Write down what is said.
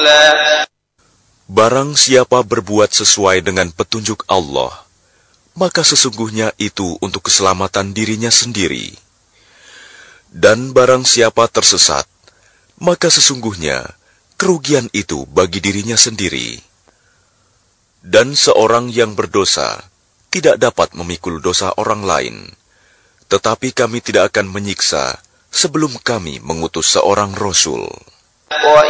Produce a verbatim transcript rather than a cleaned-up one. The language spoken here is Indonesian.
Barang siapa berbuat sesuai dengan petunjuk Allah, maka sesungguhnya itu untuk keselamatan dirinya sendiri. Dan barang siapa tersesat, maka sesungguhnya kerugian itu bagi dirinya sendiri. Dan seorang yang berdosa tidak dapat memikul dosa orang lain, tetapi kami tidak akan menyiksa sebelum kami mengutus seorang Rasul.